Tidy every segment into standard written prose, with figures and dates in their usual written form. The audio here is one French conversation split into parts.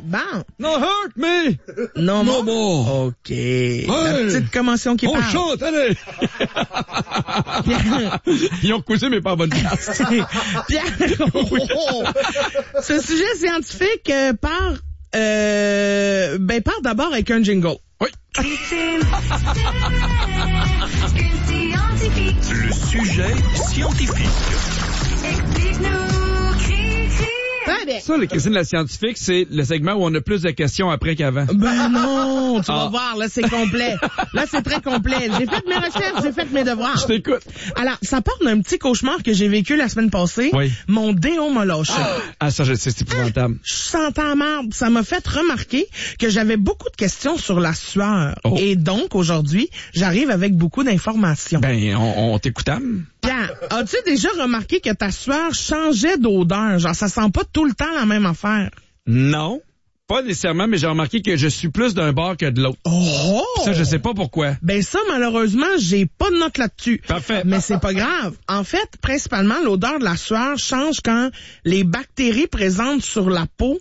bon. No hurt me! Non No more. more. OK. La petite commotion qui On parle. chante, allez! Ils ont couché, mais pas à bonne place. Pierre, ce sujet scientifique part d'abord avec un jingle. Oui. Le sujet scientifique. Très bien. Ça, le Christine la scientifique, c'est le segment où on a plus de questions après qu'avant. Ben non, tu vas Ah. voir, là, c'est complet. Là, c'est très complet. J'ai fait mes recherches, j'ai fait mes devoirs. Je t'écoute. Alors, ça part d'un petit cauchemar que j'ai vécu la semaine passée. Oui. Mon déo m'a lâché. Ah, ça, je sais, c'est épouvantable. Je sentais la merde. Ça m'a fait remarquer que j'avais beaucoup de questions sur la sueur. Oh. Et donc, aujourd'hui, j'arrive avec beaucoup d'informations. Ben, on t'écoutame. Pierre, as-tu déjà remarqué que ta sueur changeait d'odeur? Genre, ça sent pas tout le temps la même affaire. Non. Pas nécessairement, mais j'ai remarqué que je suis plus d'un bord que de l'autre. Oh! Ça, je sais pas pourquoi. Ben ça, malheureusement, j'ai pas de note là-dessus. Parfait. Mais c'est pas grave. En fait, principalement, l'odeur de la sueur change quand les bactéries présentes sur la peau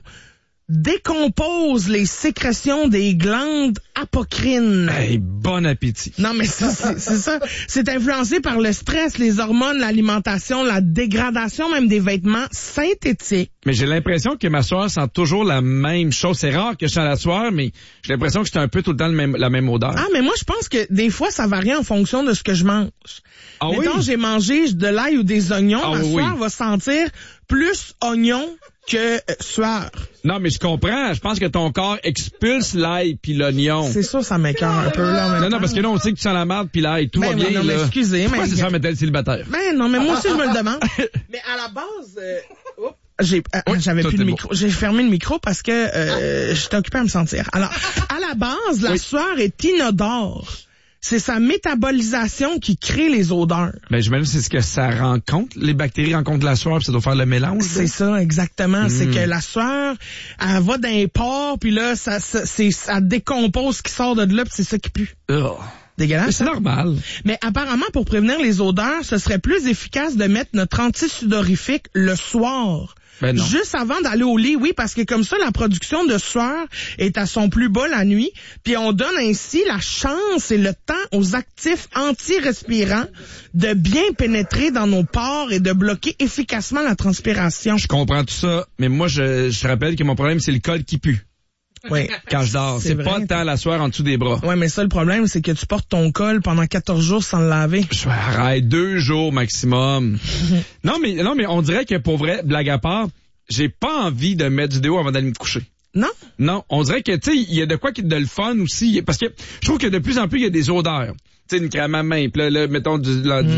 décomposent les sécrétions des glandes apocrines. Hey, bon appétit. Non, mais c'est ça. C'est influencé par le stress, les hormones, l'alimentation, la dégradation même des vêtements synthétiques. Mais j'ai l'impression que ma soeur sent toujours la même chose. C'est rare que je sens la soeur, mais j'ai l'impression que c'est un peu tout le temps la même odeur. Ah, mais moi, je pense que des fois, ça varie en fonction de ce que je mange. Ah Mettons, oui? j'ai mangé de l'ail ou des oignons, Ah ma oui. sueur va sentir plus oignon que sueur. Non, mais je comprends. Je pense que ton corps expulse l'ail puis l'oignon. C'est ça, ça m'écoeure un peu, là. Non, parce que là, on sait que tu sens la marde puis l'ail. Tout va Ben oui, bien, non, mais là. excusez, Pourquoi mais- c'est ça, mais célibataire? Ben non, mais moi aussi, je me le demande. Mais à la base... j'avais tout plus est le beau. micro. J'ai fermé le micro parce que j'étais occupé à me sentir. Alors, à la base, la sueur est inodore. C'est sa métabolisation qui crée les odeurs. Ben, j'imagine que c'est ce que ça rencontre. Les bactéries rencontrent la sueur puis ça doit faire le mélange. C'est ça, exactement. C'est que la sueur, elle va dans les pores, puis là, ça décompose ce qui sort de là, puis c'est ça qui pue. Mais Dégueulasse. c'est normal. Mais apparemment, pour prévenir les odeurs, ce serait plus efficace de mettre notre antisudorifique le soir. Ben non. Juste avant d'aller au lit, oui, parce que comme ça, la production de sueur est à son plus bas la nuit, puis on donne ainsi la chance et le temps aux actifs anti-respirants de bien pénétrer dans nos pores et de bloquer efficacement la transpiration. Je comprends tout ça, mais moi, je rappelle que mon problème, c'est le col qui pue Oui. quand je dors. C'est vrai. pas tant la sueur en dessous des bras. Ouais, mais ça, le problème, c'est que tu portes ton col pendant 14 jours sans le laver. Je arrête 2 jours maximum. non, mais on dirait que pour vrai, blague à part, j'ai pas envie de mettre du déo avant d'aller me coucher. Non? Non, on dirait que, tu sais, il y a de quoi qui est de le fun aussi, parce que je trouve que de plus en plus, il y a des odeurs. Tu sais, une crème à main, puis là, mettons du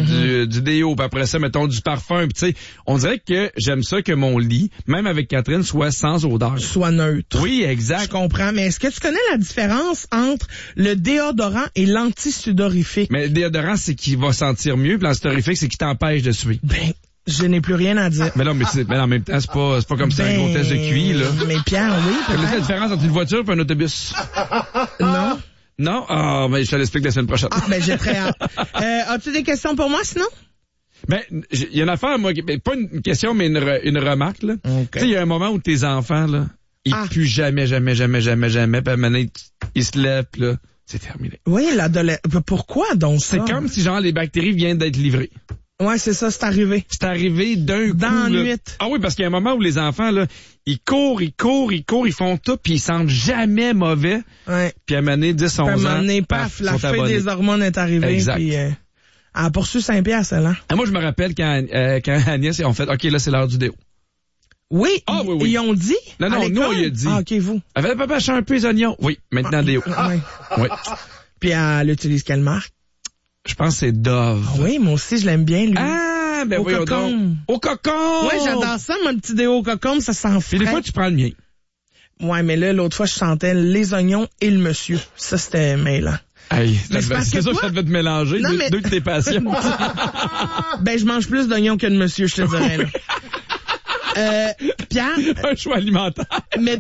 déo, puis après ça, mettons du parfum, puis tu sais, on dirait que j'aime ça que mon lit, même avec Catherine, soit sans odeur. Soit neutre. Oui, Je exact. comprends, mais est-ce que tu connais la différence entre le déodorant et l'antisudorifique? Mais le déodorant, c'est qu'il va sentir mieux, puis l'antisudorifique, c'est qu'il t'empêche de suer. Ben, je n'ai plus rien à dire. Mais non, mais en même temps, c'est pas comme ça un gros test de QI, là. Mais Pierre, oui, Quelle est la peut-être. différence entre une voiture et un autobus? Non? Non? Ah, mais je te l'explique la semaine prochaine. Ah, ben, j'ai très hâte. As-tu des questions pour moi, sinon? Ben, il y a une affaire, moi, pas une question, mais une remarque, là. OK. Tu sais, il y a un moment où tes enfants, là, ils puent jamais, puis à un moment donné, ils se lèvent, puis là, c'est terminé. Oui, pourquoi donc ça? C'est comme si, genre, les bactéries viennent d'être livrées. Ouais, c'est ça, c'est arrivé. C'est arrivé d'un coup, Dans la là. nuit. Ah oui, parce qu'il y a un moment où les enfants, là, ils courent, ils font tout, puis ils sentent jamais mauvais. Ouais. Puis à un moment donné, 10, 11 Puis à un moment ans, donné, paf, la sont fée abonnés. des hormones est arrivée. Exact. Puis, elle a poursu Saint-Pierre, celle-là. Ah, moi, je me rappelle quand Agnès, on fait, OK, là, c'est l'heure du déo. Oui, Ah, oui. ils ont dit. Non, à non, nous, l'école? on y a dit. Ah, OK, vous. Elle fait, papa, je suis un peu les oignons. Oui, maintenant déo. Ouais. Oui. Puis elle utilise quelle marque? Je pense que c'est Dove. Ah oui, moi aussi, je l'aime bien, lui. Ah, ben Au voyons cocon. donc. Au cocon! Ouais, j'adore ça, mon petit déo au cocon, ça sent frais. Puis des fois, tu prends le mien. Ouais, mais là, l'autre fois, je sentais les oignons et le monsieur. Ça, c'était mêlant. Hey, Mais c'est parce c'est que ça que toi- ça devait te mélanger, Non, mais- deux de tes passions. Ben, je mange plus d'oignons que de monsieur, je te dirais, là. Pierre, Un choix alimentaire. mais